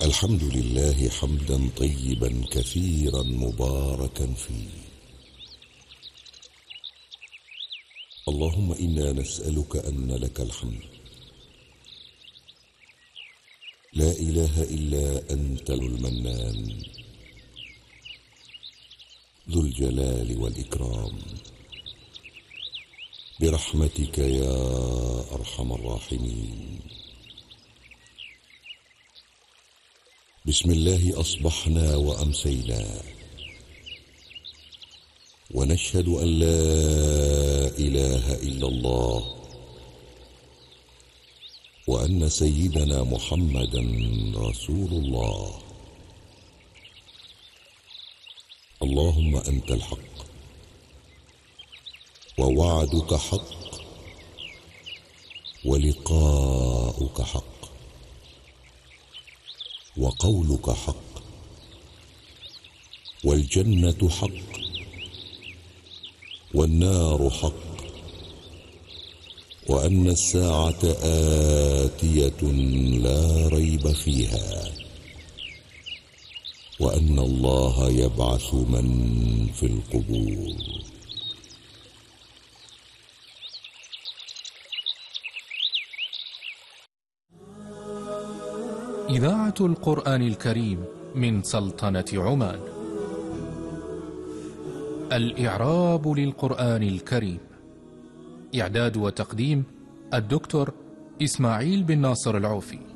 الحمد لله حمدا طيبا كثيرا مباركا فيه. اللهم إنا نسألك أن لك الحمد لا إله إلا أنت المنان ذو الجلال والإكرام، برحمتك يا أرحم الراحمين. بسم الله أصبحنا وأمسينا، ونشهد أن لا إله إلا الله، وأن سيدنا محمدا رسول الله. اللهم أنت الحق، ووعدك حق، ولقاؤك حق، وقولك حق، والجنة حق، والنار حق، وأن الساعة آتية لا ريب فيها، وأن الله يبعث من في القبور. إذاعة القرآن الكريم من سلطنة عمان. الإعراب للقرآن الكريم، إعداد وتقديم الدكتور إسماعيل بن ناصر العوفي.